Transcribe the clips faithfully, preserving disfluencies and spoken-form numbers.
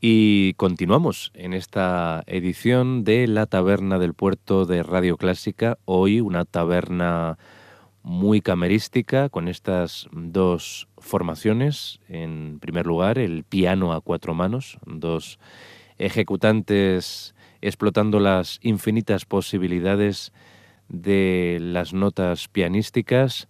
Y continuamos en esta edición de La Taberna del Puerto de Radio Clásica. Hoy una taberna muy camerística con estas dos formaciones. En primer lugar, el piano a cuatro manos, dos ejecutantes explotando las infinitas posibilidades de las notas pianísticas,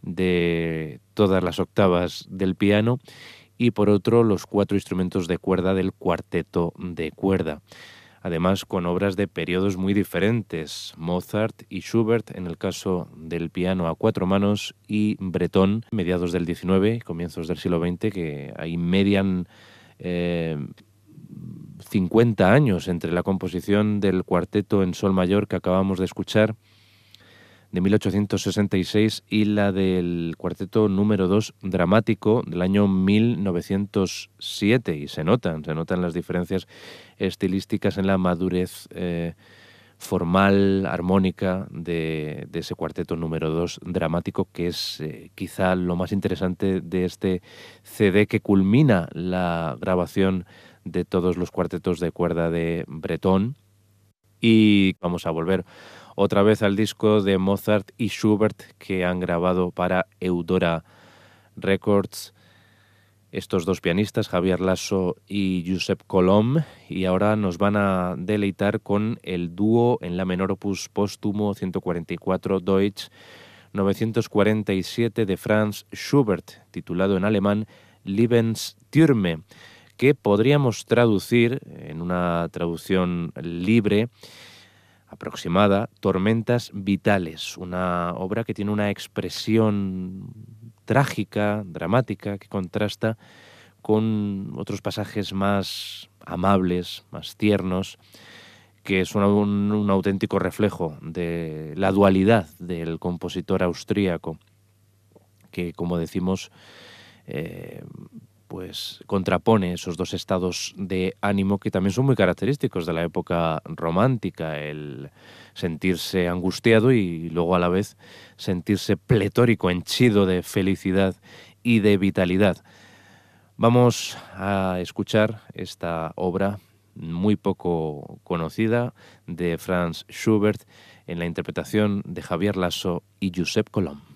de todas las octavas del piano, y por otro los cuatro instrumentos de cuerda del cuarteto de cuerda. Además, con obras de periodos muy diferentes, Mozart y Schubert en el caso del piano a cuatro manos, y Breton, mediados del diecinueve, comienzos del siglo veinte, que ahí median eh, cincuenta años entre la composición del cuarteto en sol mayor que acabamos de escuchar, de mil ochocientos sesenta y seis, y la del cuarteto número dos dramático del año mil novecientos siete, y se notan, se notan las diferencias estilísticas en la madurez eh, formal, armónica de, de ese cuarteto número dos dramático, que es eh, quizá lo más interesante de este C D que culmina la grabación de todos los cuartetos de cuerda de Breton. Y vamos a volver otra vez al disco de Mozart y Schubert que han grabado para Eudora Records estos dos pianistas, Javier Lasso y Josep Colom, y ahora nos van a deleitar con el dúo en la menor opus póstumo ciento cuarenta y cuatro Deutsch novecientos cuarenta y siete de Franz Schubert, titulado en alemán Lebenstürme, que podríamos traducir en una traducción libre aproximada, Tormentas Vitales, una obra que tiene una expresión trágica, dramática, que contrasta con otros pasajes más amables, más tiernos, que es un, un, un auténtico reflejo de la dualidad del compositor austríaco, que, como decimos, eh, pues contrapone esos dos estados de ánimo que también son muy característicos de la época romántica, el sentirse angustiado y luego a la vez sentirse pletórico, henchido de felicidad y de vitalidad. Vamos a escuchar esta obra muy poco conocida de Franz Schubert en la interpretación de Javier Lasso y Josep Colom.